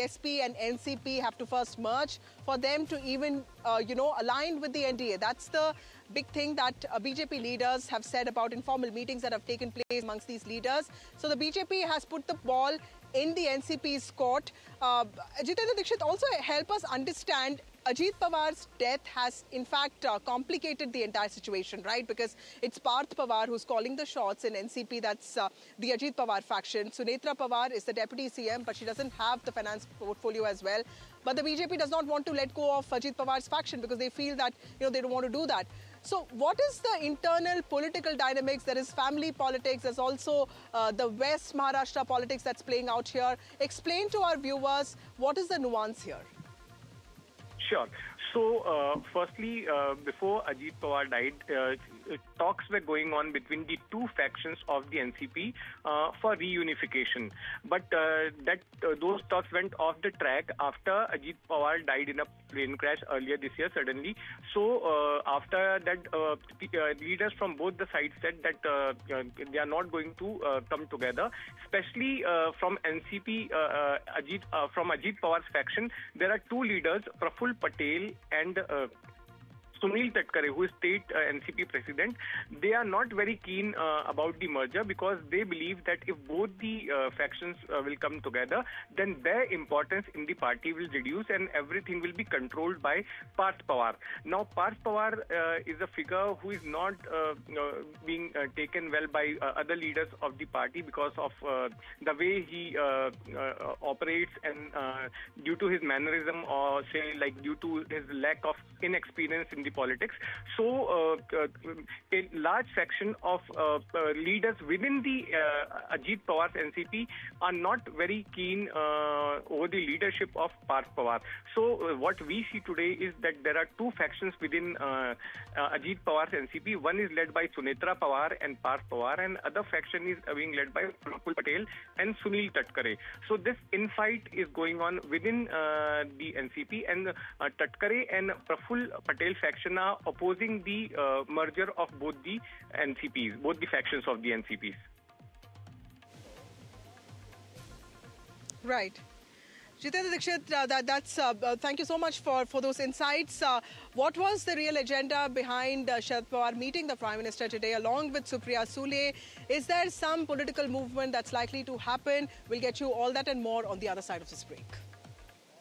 SP and NCP have to first merge for them to even, align with the NDA. That's the big thing that BJP leaders have said about informal meetings that have taken place amongst these leaders. So the BJP has put the ball in the NCP's court. Jitendra Dixit, also help us understand, Ajit Pawar's death has in fact complicated the entire situation, right? Because it's Parth Pawar who's calling the shots in NCP. That's the Ajit Pawar faction. Sunetra Pawar is the deputy CM, but she doesn't have the finance portfolio as well. But the BJP does not want to let go of Ajit Pawar's faction because they feel that they don't want to do that. So what is the internal political dynamics? There is family politics. There's also the West Maharashtra politics that's playing out here. Explain to our viewers what is the nuance here. Sure. So, firstly, before Ajit Pawar died, talks were going on between the two factions of the NCP for reunification. But those talks went off the track after Ajit Pawar died in a plane crash earlier this year, suddenly. So, after that, leaders from both the sides said that they are not going to come together, especially from NCP, from Ajit Pawar's faction. There are two leaders, Praful Patel and Sunil Tatkare, who is state NCP president. They are not very keen about the merger because they believe that if both the factions will come together, then their importance in the party will reduce and everything will be controlled by Parth Pawar. Now, Parth Pawar is a figure who is not being taken well by other leaders of the party because of the way he operates and due to his mannerism, or say like due to his lack of inexperience in the politics. So a large section of leaders within the Ajit Pawar's NCP are not very keen over the leadership of Parth Pawar. So what we see today is that there are two factions within Ajit Pawar's NCP. One is led by Sunetra Pawar and Parth Pawar, and other faction is being led by Praful Patel and Sunil Tatkare. So this infight is going on within the NCP, and Tatkare and Praful Patel faction are opposing the merger of both the NCPs, both the factions of the NCPs. Right. Jitendra Dixit, thank you so much for those insights. What was the real agenda behind Sharad Pawar meeting the Prime Minister today along with Supriya Sule? Is there some political movement that's likely to happen? We'll get you all that and more on the other side of this break.